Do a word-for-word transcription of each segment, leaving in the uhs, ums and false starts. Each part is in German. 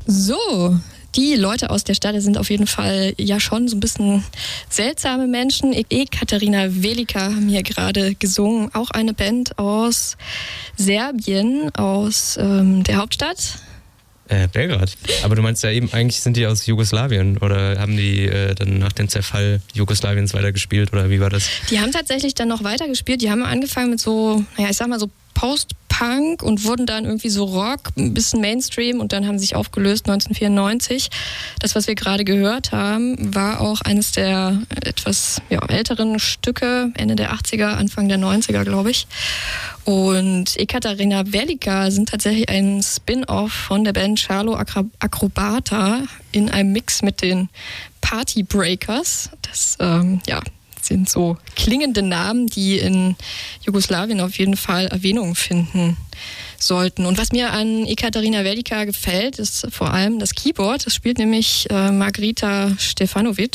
So, die Leute aus der Stadt sind auf jeden Fall ja schon so ein bisschen seltsame Menschen. Ekaterina Velika haben hier gerade gesungen, auch eine Band aus Serbien, aus ähm, der Hauptstadt. Äh, Belgrad. Aber du meinst ja eben, eigentlich sind die aus Jugoslawien oder haben die äh, dann nach dem Zerfall Jugoslawiens weitergespielt oder wie war das? Die haben tatsächlich dann noch weitergespielt. Die haben angefangen mit so, naja, ich sag mal so Post-Punk und wurden dann irgendwie so Rock, ein bisschen Mainstream und dann haben sie sich aufgelöst neunzehnhundertvierundneunzig. Das, was wir gerade gehört haben, war auch eines der etwas ja, älteren Stücke, Ende der achtziger, Anfang der neunziger, glaube ich. Und Ekaterina Velika sind tatsächlich ein Spin-off von der Band Charlo Akrobata in einem Mix mit den Party Breakers. Das, ähm, ja, sind so klingende Namen, die in Jugoslawien auf jeden Fall Erwähnung finden sollten. Und was mir an Ekaterina Velika gefällt, ist vor allem das Keyboard. Das spielt nämlich äh, Margarita Stefanovic.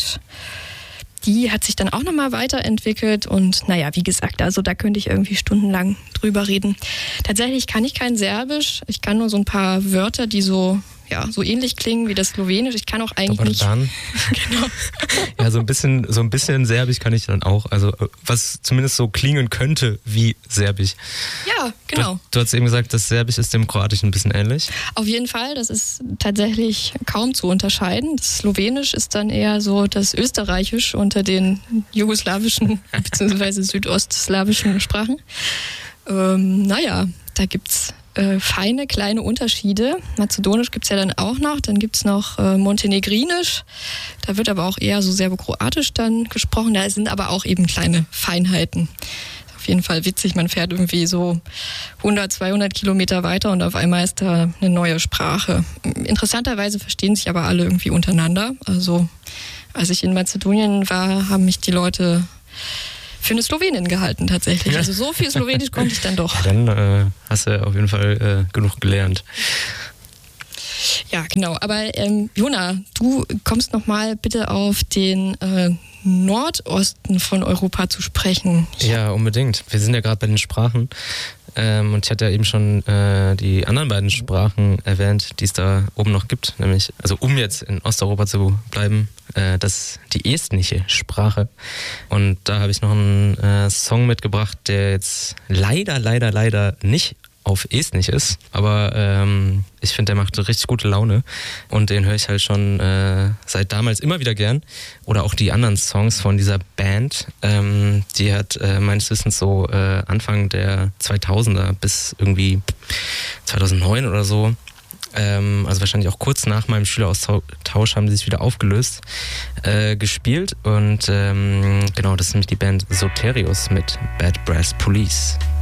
Die hat sich dann auch nochmal weiterentwickelt und naja, wie gesagt, also da könnte ich irgendwie stundenlang drüber reden. Tatsächlich kann ich kein Serbisch. Ich kann nur so ein paar Wörter, die so ja, so ähnlich klingen wie das Slowenisch. Ich kann auch eigentlich nicht. Genau. Ja, so ein bisschen, so ein bisschen Serbisch kann ich dann auch. Also was zumindest so klingen könnte wie Serbisch. Ja, genau. Du, du hast eben gesagt, das Serbisch ist dem Kroatischen ein bisschen ähnlich. Auf jeden Fall. Das ist tatsächlich kaum zu unterscheiden. Das Slowenisch ist dann eher so das Österreichisch unter den jugoslawischen bzw. südostslawischen Sprachen. Ähm, naja, da gibt's Äh, feine kleine Unterschiede. Mazedonisch gibt es ja dann auch noch. Dann gibt es noch äh, Montenegrinisch. Da wird aber auch eher so Serbokroatisch dann gesprochen. Da sind aber auch eben kleine Feinheiten. Auf jeden Fall witzig. Man fährt irgendwie so hundert, zweihundert Kilometer weiter und auf einmal ist da eine neue Sprache. Interessanterweise verstehen sich aber alle irgendwie untereinander. Also als ich in Mazedonien war, haben mich die Leute für eine Slowenin gehalten tatsächlich. Ja. Also so viel Slowenisch konnte ich dann doch. Ja, dann äh, hast du auf jeden Fall äh, genug gelernt. Ja, genau. Aber ähm, Jona, du kommst nochmal bitte auf den äh, Nordosten von Europa zu sprechen. Ja, unbedingt. Wir sind ja gerade bei den Sprachen. Ähm, und ich hatte ja eben schon äh, die anderen beiden Sprachen erwähnt, die es da oben noch gibt. Nämlich, also um jetzt in Osteuropa zu bleiben, äh, das ist die estnische Sprache. Und da habe ich noch einen äh, Song mitgebracht, der jetzt leider, leider, leider nicht auf Estnisch ist, aber ähm, ich finde, der macht richtig gute Laune und den höre ich halt schon äh, seit damals immer wieder gern. Oder auch die anderen Songs von dieser Band, ähm, die hat äh, meines Wissens so äh, Anfang der zweitausender bis irgendwie zweitausendneun oder so, ähm, also wahrscheinlich auch kurz nach meinem Schüleraustausch haben sie sich wieder aufgelöst, äh, gespielt und ähm, genau, das ist nämlich die Band Soterius mit Bad Brass Police.